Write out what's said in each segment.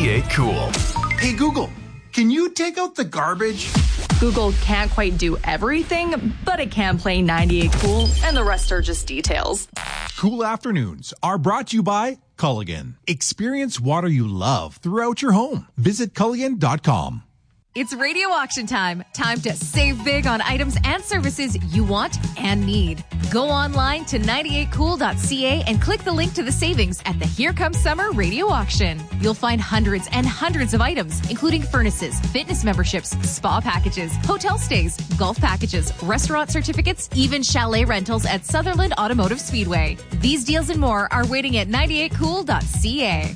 98 Cool. Hey, Google, can you take out the garbage? Google can't quite do everything, but it can play 98 Cool, and the rest are just details. Cool Afternoons are brought to you by Culligan. Experience water you love throughout your home. Visit Culligan.com. It's radio auction time. Time to save big on items and services you want and need. Go online to 98cool.ca and click the link to the savings at the Here Comes Summer radio auction. You'll find hundreds and hundreds of items, including furnaces, fitness memberships, spa packages, hotel stays, golf packages, restaurant certificates, even chalet rentals at Sutherland Automotive Speedway. These deals and more are waiting at 98cool.ca.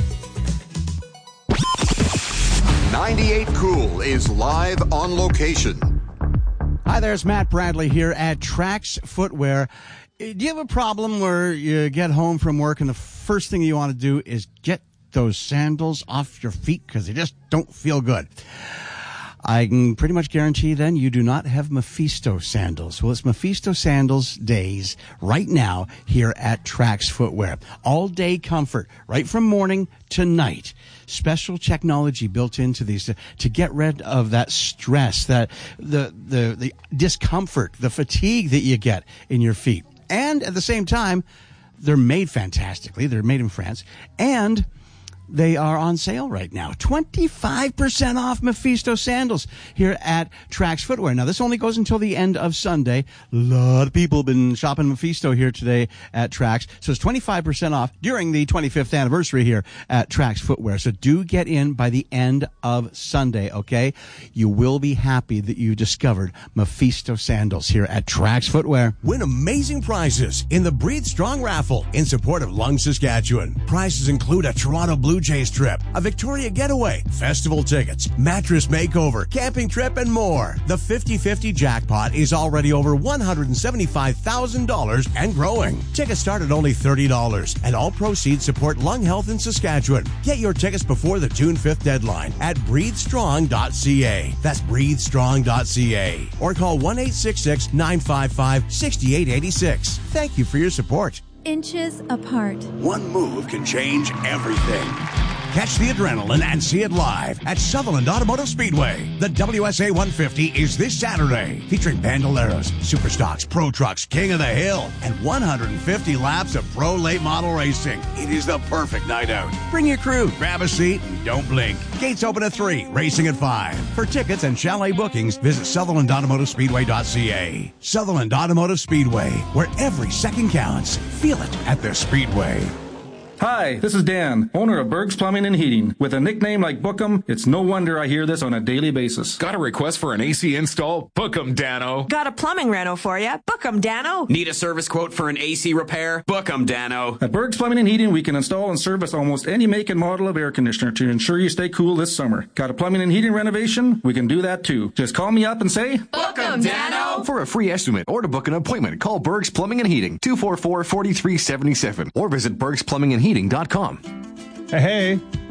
98 Cool is live on location. Hi there, it's Matt Bradley here at Trax Footwear. Do you have a problem where you get home from work and the first thing you want to do is get those sandals off your feet because they just don't feel good? I can pretty much guarantee then you do not have Mephisto sandals. Well, it's Mephisto sandals days right now here at Trax Footwear. All day comfort, right from morning to night. Special technology built into these to get rid of that stress, that the discomfort, the fatigue that you get in your feet. And at the same time, they're made fantastically. They're made in France. And they are on sale right now. 25% off Mephisto sandals here at Trax Footwear. Now, this only goes until the end of Sunday. A lot of people have been shopping Mephisto here today at Trax. So it's 25% off during the 25th anniversary here at Trax Footwear. So do get in by the end of Sunday, okay? You will be happy that you discovered Mephisto sandals here at Trax Footwear. Win amazing prizes in the Breathe Strong raffle in support of Lung, Saskatchewan. Prizes include a Toronto Blue Jays trip, a Victoria getaway, festival tickets, mattress makeover, camping trip, and more. The 50-50 jackpot is already over $175,000 and growing. Tickets start at only $30, and all proceeds support lung health in Saskatchewan. Get your tickets before the June 5th deadline at breathestrong.ca. That's breathestrong.ca. Or call 1-866-955-6886. Thank you for your support. Inches apart. One move can change everything. Catch the adrenaline and see it live at Sutherland Automotive Speedway. The WSA 150 is this Saturday, featuring Bandoleros, Superstocks, Pro Trucks, King of the Hill, and 150 laps of pro late model racing. It is the perfect night out. Bring your crew, grab a seat, and don't blink. Gates open at 3, racing at 5. For tickets and chalet bookings, visit SutherlandAutomotiveSpeedway.ca. Sutherland Automotive Speedway, where every second counts. Feel it at the Speedway. Hi, this is Dan, owner of Berg's Plumbing and Heating. With a nickname like Bookham, it's no wonder I hear this on a daily basis. Got a request for an AC install? Book 'em, Dano. Got a plumbing reno for you? Book 'em, Dano. Need a service quote for an AC repair? Book 'em, Dano. At Berg's Plumbing and Heating, we can install and service almost any make and model of air conditioner to ensure you stay cool this summer. Got a plumbing and heating renovation? We can do that too. Just call me up and say, Book 'em, Dano. For a free estimate or to book an appointment, call Berg's Plumbing and Heating, 244-4377, or visit bergsplumbingandheating.com. Hey,